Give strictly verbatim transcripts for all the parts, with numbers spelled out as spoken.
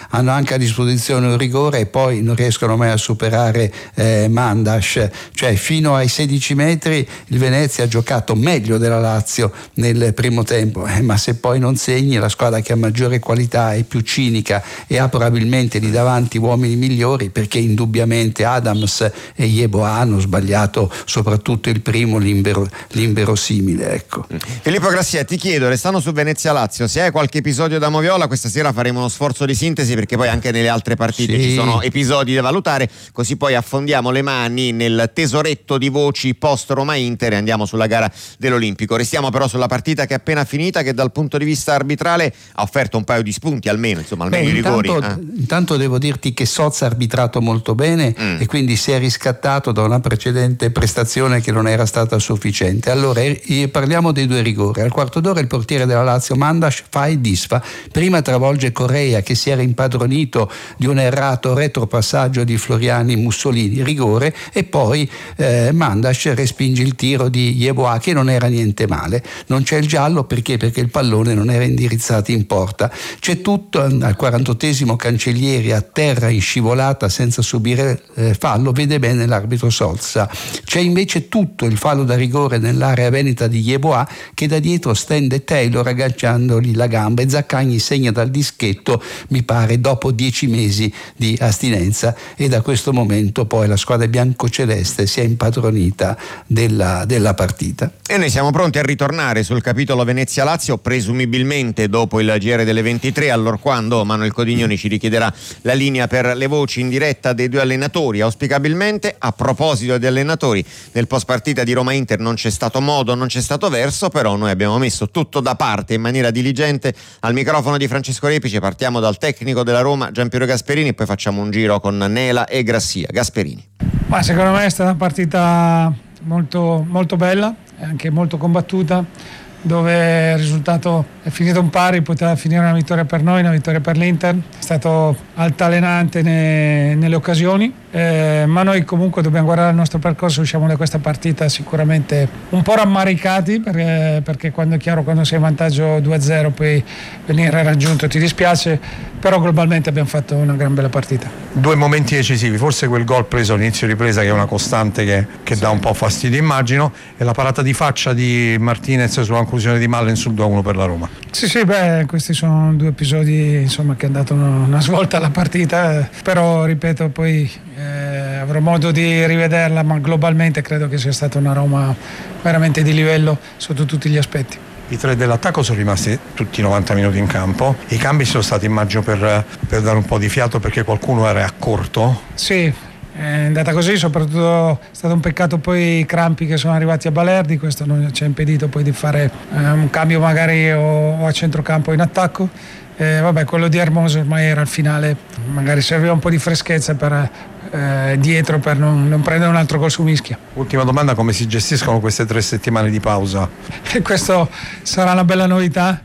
hanno anche a disposizione un rigore e poi non riescono mai a superare eh, Mandas, cioè fino ai sedici metri il Venezia ha giocato meglio della Lazio nel primo tempo, eh, ma se poi non segni, la squadra che ha maggiore qualità è più cinica e ha probabilmente lì davanti uomini migliori, perché indubbiamente Adams e Yeboah hanno sbagliato soprattutto il primo, l'invero, l'inverosimile, ecco. Filippo Grassia, ti chiedo, restando su Venezia Lazio, se hai qualche episodio da Moviola, questa sera faremo uno sforzo di sintesi, perché poi anche nelle altre partite sì. ci sono episodi da valutare, così poi affondiamo le mani nel tesoretto di voci post Roma Inter e andiamo sulla gara dell'Olimpico. Restiamo però sulla partita che è appena finita, che dal punto di vista arbitrale ha offerto un paio di spunti almeno, insomma almeno Beh, i rigori. Intanto, eh. intanto devo dirti che Soz ha arbitrato molto bene mm. e quindi si è riscattato da una precedente prestazione che non era stata sufficiente. Allora parliamo dei due rigori. Al quarto d'ora il portiere della Lazio Mandas fa e disfa, prima travolge Correa che si era impadronito di un errato retropassaggio di Floriani Mussolini, rigore, e poi eh, Mandas respinge il tiro di Yeboah che non era niente male. Non c'è il giallo perché? Perché il pallone non era indirizzato in porta. C'è tutto. Al quarantottesimo Cancellieri a terra in scivolata senza subire eh, fallo, vede bene l'arbitro Solza. C'è invece tutto il fallo da rigore nell'area veneta di Yeboah che da dietro stende Taylor agganciandogli la gamba e Zaccagni segna dal dischetto, mi pare dopo dieci mesi di astinenza, e da questo momento poi la squadra biancoceleste si è impadronita della, della partita. E noi siamo pronti a ritornare sul capitolo Venezia-Lazio, presumibilmente dopo il G R delle ventitré, allorquando Manuel Codignoni ci richiederà la linea per le voci in diretta dei due allenatori. Auspicabilmente, a proposito di allenatori, nel post partita di Roma Inter non c'è stato modo, non c'è stato verso, però noi abbiamo messo tutto da parte in maniera diligente. Al microfono di Francesco Repice partiamo dal tecnico della Roma Giampiero Gasperini e poi facciamo un giro con Nela e Grassia. Gasperini. Ma secondo me è stata una partita molto, molto bella e anche molto combattuta, dove il risultato è finito un pari, poteva finire una vittoria per noi, una vittoria per l'Inter. È stato altalenante ne, nelle occasioni, eh, ma noi comunque dobbiamo guardare il nostro percorso. Usciamo da questa partita sicuramente un po' rammaricati, perché, perché quando è chiaro, quando sei in vantaggio due a zero poi venire raggiunto ti dispiace, però globalmente abbiamo fatto una gran bella partita. Due momenti decisivi, forse quel gol preso all'inizio ripresa che è una costante che, che sì. dà un po' fastidio immagino, e la parata di faccia di Martinez sulla conclusione di Mallen sul due a uno per la Roma. Sì sì, beh, questi sono due episodi insomma che hanno dato una, una svolta alla partita, però ripeto poi eh, avrò modo di rivederla, ma globalmente credo che sia stata una Roma veramente di livello sotto tutti gli aspetti. I tre dell'attacco sono rimasti tutti i novanta minuti in campo, i cambi sono stati immagino per, per dare un po' di fiato perché qualcuno era a corto. Sì, è andata così, soprattutto è stato un peccato poi i crampi che sono arrivati a Balerdi, questo non ci ha impedito poi di fare eh, un cambio magari o, o a centrocampo o in attacco. Eh, vabbè, quello di Hermoso ormai era al finale, magari serviva un po' di freschezza per, eh, dietro per non, non prendere un altro gol su mischia. Ultima domanda, come si gestiscono queste tre settimane di pausa? Questo sarà una bella novità.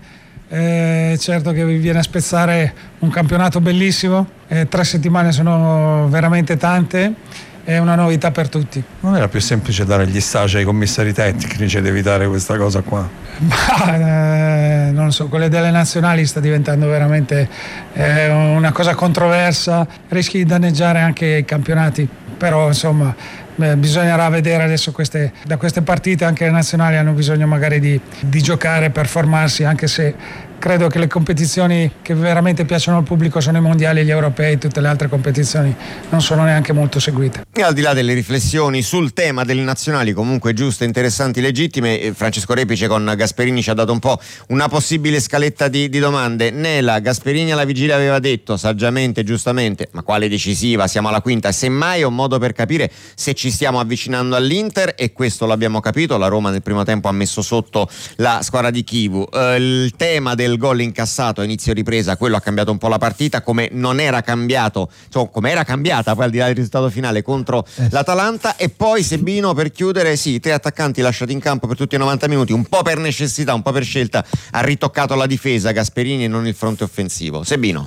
Eh, certo che vi viene a spezzare un campionato bellissimo, eh, tre settimane sono veramente tante, è una novità per tutti. Non era più semplice dare gli stage ai commissari tecnici ed evitare questa cosa qua? Ma, eh, non so, quelle delle nazionali sta diventando veramente eh, una cosa controversa, rischi di danneggiare anche i campionati, però insomma eh, bisognerà vedere adesso queste, da queste partite. Anche le nazionali hanno bisogno magari di, di giocare per formarsi, anche se credo che le competizioni che veramente piacciono al pubblico sono i mondiali, gli europei, tutte le altre competizioni non sono neanche molto seguite. E al di là delle riflessioni sul tema delle nazionali, comunque giuste, interessanti, legittime, Francesco Repice con Gasperini ci ha dato un po' una possibile scaletta di, di domande. Nela, Gasperini alla vigilia aveva detto saggiamente, giustamente, ma quale decisiva, siamo alla quinta, semmai è un modo per capire se ci stiamo avvicinando all'Inter, e questo l'abbiamo capito. La Roma nel primo tempo ha messo sotto la squadra di Chivu. Eh, il tema del gol incassato a inizio ripresa, quello ha cambiato un po' la partita, come non era cambiato, cioè come era cambiata poi al di là del risultato finale contro eh. l'Atalanta. E poi Sebino, per chiudere, sì, tre attaccanti lasciati in campo per tutti i novanta minuti, un po' per necessità, un po' per scelta, ha ritoccato la difesa Gasperini e non il fronte offensivo. Sebino.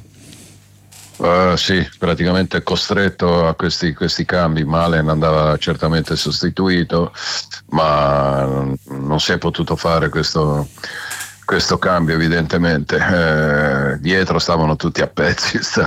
Uh, sì, praticamente costretto a questi, questi cambi. Malen andava certamente sostituito, ma non si è potuto fare questo questo cambio evidentemente. Eh, dietro stavano tutti a pezzi,